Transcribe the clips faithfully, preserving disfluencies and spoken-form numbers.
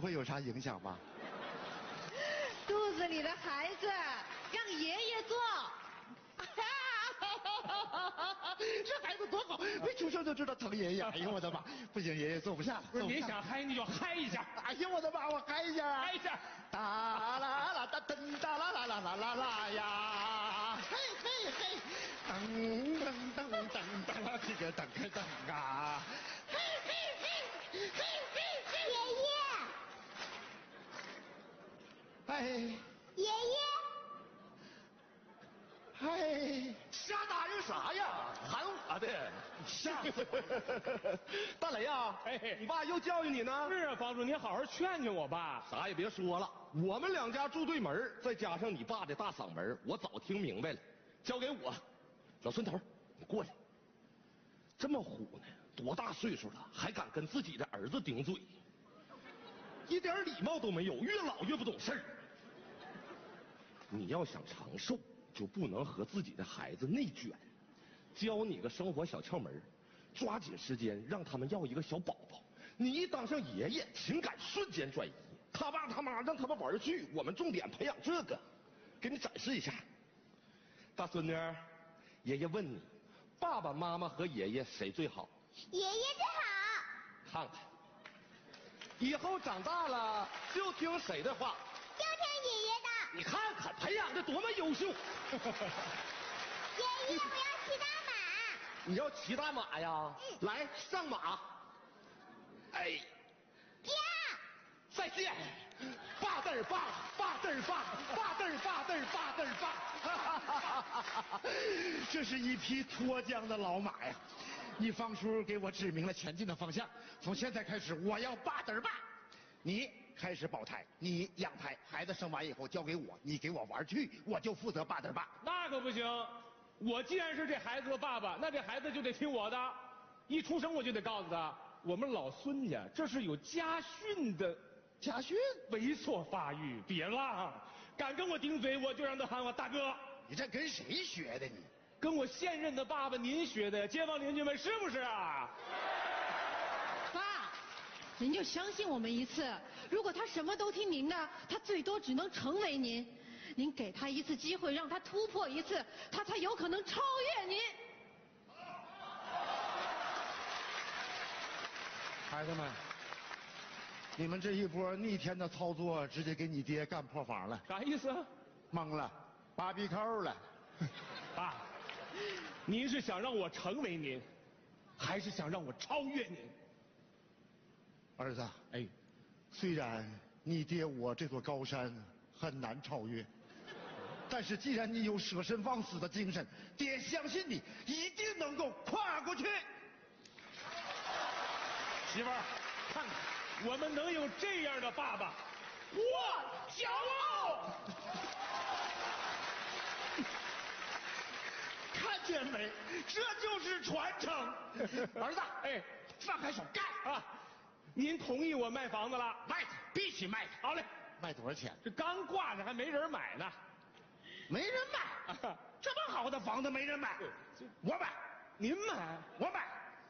会有啥影响吧？ 肚子里的孩子让爷爷做。 这孩子多好，没出生就知道疼爷爷。哎呦我的妈！不行，爷爷坐不下了。 不是你想嗨你就嗨一下。 哎呦我的妈！我嗨一下啊！ 嗨一下。 哒啦啦哒噔哒啦啦啦啦啦啦呀！嘿嘿嘿，噔噔噔噔噔啊，这个噔个噔啊！嘿嘿嘿嘿嘿嘿，爷爷。哎。 爷爷。 嗨，瞎答应啥呀？喊我的，吓死我！大雷呀，哎，你爸又教育你呢？ 是啊，房主，你好好劝劝我爸。 啥也别说了，我们两家住对门，再加上你爸的大嗓门，我早听明白了。交给我，老孙头，你过来。这么虎呢？多大岁数了，还敢跟自己的儿子顶嘴？一点礼貌都没有，越老越不懂事儿。你要想长寿，就不能和自己的孩子内卷。教你个生活小窍门，抓紧时间让他们要一个小宝宝。你一当上爷爷，情感瞬间转移。他爸他妈让他们玩去，我们重点培养这个。给你展示一下，大孙女，爷爷问你，爸爸妈妈和爷爷谁最好？ 爷爷最好。 看看，以后长大了就听谁的话？ 就听爷爷的。 你看看，培养的多么优秀！爷爷，我要骑大马。 你要骑大马呀？嗯、来，上马。哎， 呀！ 再见，爸嘚儿爸，爸嘚儿爸，爸嘚儿爸嘚儿爸嘚儿爸。 这是一匹脱缰的老马呀！你方叔给我指明了前进的方向，从现在开始，我要爸嘚儿爸。你开始保胎，你养胎，孩子生完以后交给我，你给我玩去，我就负责爸嘚儿爸。 那可不行，我既然是这孩子的爸爸，那这孩子就得听我的，一出生我就得告诉他，我们老孙家这是有家训的。 家训？ 猥琐发育，别忘，敢跟我顶嘴，我就让他喊我大哥。 你这跟谁学的你？ 跟我现任的爸爸您学的，街坊邻居们是不是啊？ 爸，您就相信我们一次，如果他什么都听您的，他最多只能成为您。您给他一次机会，让他突破一次，他才有可能超越您。 孩子们，你们这一波逆天的操作，直接给你爹干破防了。 啥意思啊？ 懵了，扒鼻扣了。 爸，您是想让我成为您，还是想让我超越您？ 儿子， 哎， 虽然你爹我这座高山很难超越，但是既然你有舍身忘死的精神，爹相信你一定能够跨过去。 媳妇儿，看看我们能有这样的爸爸，我骄傲。 看见没？这就是传承。儿子， 哎， 放开手干啊！您同意我卖房子了？ 卖它，必须卖它。 好嘞， 卖多少钱？ 这刚挂着还没人买呢。 没人买？啊、这么好的房子没人买？我买。 您买？ 我买。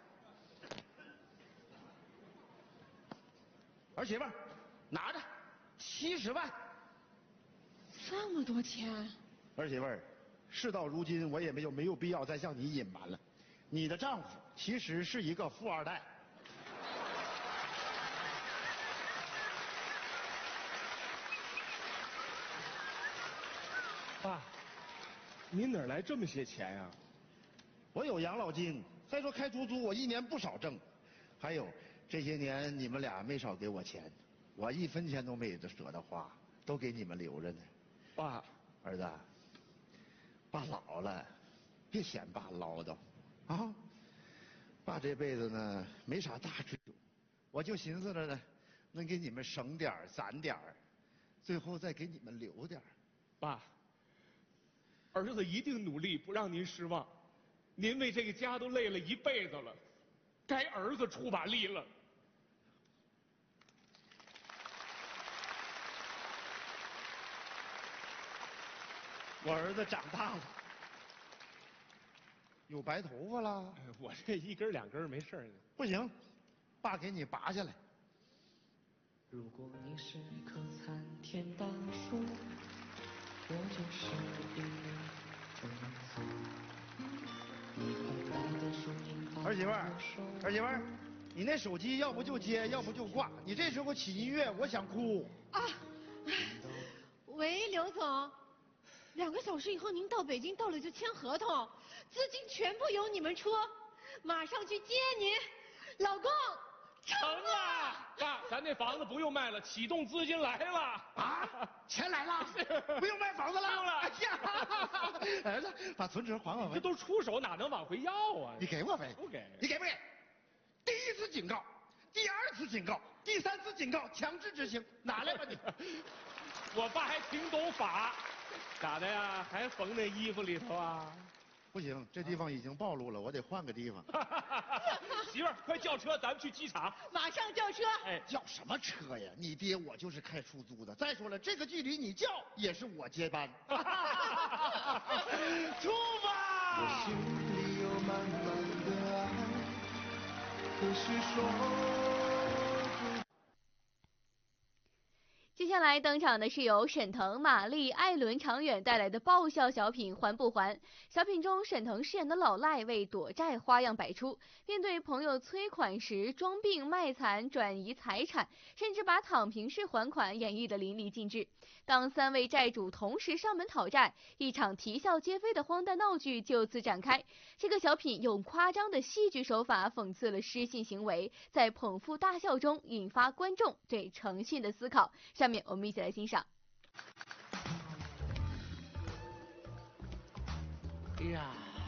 儿媳妇，拿着，七十万。 这么多钱？ 儿媳妇儿，事到如今，我也没有没有必要再向你隐瞒了。你的丈夫其实是一个富二代。 爸，您哪儿来这么些钱呀？ 我有养老金，再说开出租，我一年不少挣。还有这些年你们俩没少给我钱，我一分钱都没舍得花，都给你们留着呢。 爸， 儿子，爸老了，别嫌爸唠叨啊。爸这辈子呢没啥大追求，我就寻思着呢，能给你们省点攒点最后再给你们留点。 爸，儿子一定努力，不让您失望。您为这个家都累了一辈子了，该儿子出把力了。 我儿子长大了，有白头发了。 我这一根两根没事的。 不行，爸给你拔下来。 如果你是一棵参天大树，我就是一粒春草。你碰到的树荫把儿媳妇儿我手儿媳妇儿，你那手机要不就接，要不就挂。你这时候起音乐，我想哭。 啊，喂，刘总，两个小时以后您到北京，到了就签合同，资金全部由你们出，马上去接您，老公。 成了，爸，咱那房子不用卖了，启动资金来了啊，钱来了，不用卖房子了。 不用了哎呀，儿子，把存折还我呗。 这都出手，哪能往回要啊？ 你给我呗。 不给。 你给不给？第一次警告，第二次警告，第三次警告，强制执行，拿来吧你。 我爸还挺懂法，咋的呀？还缝那衣服里头啊？ 不行，这地方已经暴露了，我得换个地方。 媳妇儿，快叫车，咱们去机场。 马上叫车。 哎， 叫什么车呀？你爹我就是开出租的。再说了，这个距离你叫也是我接班。出发。 我心里有满满的爱，可是说。 接下来登场的是由沈腾、马丽、艾伦、常远带来的爆笑小品《还不还》。小品中，沈腾饰演的老赖为躲债花样百出，面对朋友催款时装病卖惨、转移财产，甚至把躺平式还款演绎得淋漓尽致。当三位债主同时上门讨债，一场啼笑皆非的荒诞闹剧就此展开。这个小品用夸张的戏剧手法讽刺了失信行为，在捧腹大笑中引发观众对诚信的思考。下面我们一起来欣赏。 哎呀，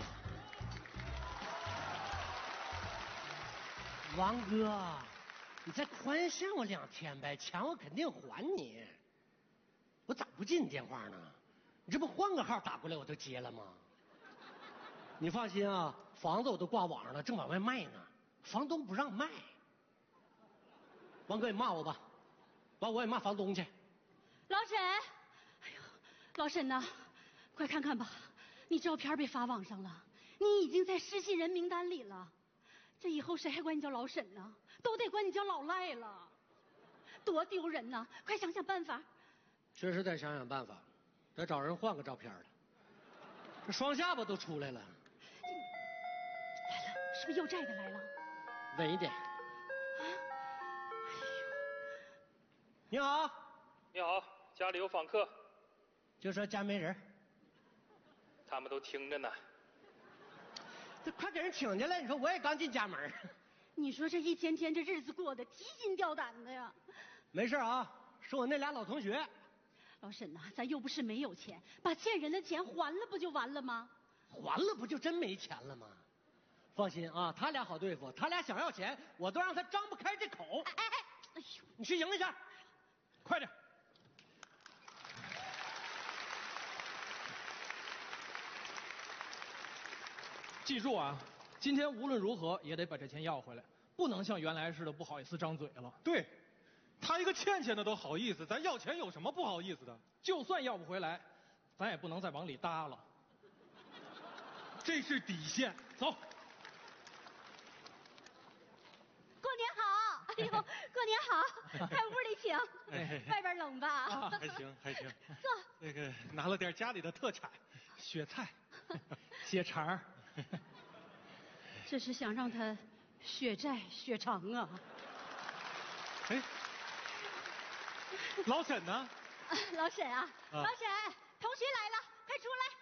王哥，你再宽限我两天呗，钱我肯定还你。我咋不接你电话呢？你这不换个号打过来我都接了吗？你放心啊，房子我都挂网上了，正往外卖呢，房东不让卖。王哥，你骂我吧，完我也骂房东去。 老沈，哎呦，老沈呐，快看看吧，你照片被发网上了，你已经在失信人名单里了。这以后谁还管你叫老沈呢？都得管你叫老赖了，多丢人呐！快想想办法。 确实得想想办法，得找人换个照片了。这双下巴都出来了。 来了，是不是要债的来了？ 稳一点。你好， 你好，家里有访客。 就说家没人。 他们都听着呢。 这快给人请进来！你说我也刚进家门。 你说这一天天这日子过得提心吊胆的呀。 没事啊，是我那俩老同学。 老沈呐、啊，咱又不是没有钱，把欠人的钱还了不就完了吗？ 还了不就真没钱了吗？放心啊，他俩好对付，他俩想要钱，我都让他张不开这口。 哎哎哎，哎呦， 你去赢一下，快点。 记住啊，今天无论如何也得把这钱要回来，不能像原来似的不好意思张嘴了。 对，他一个欠钱的都好意思，咱要钱有什么不好意思的？ 就算要不回来，咱也不能再往里搭了。 这是底线，走。 过年好！哎呦，过年好！快屋里请， 哎、 外边冷吧？ 啊，还行还行。 坐。 那个拿了点家里的特产，雪菜、 血肠儿。 这是想让他血债血偿啊！ 哎，老沈呢？ 老沈啊， 啊老沈，同学来了，快出来！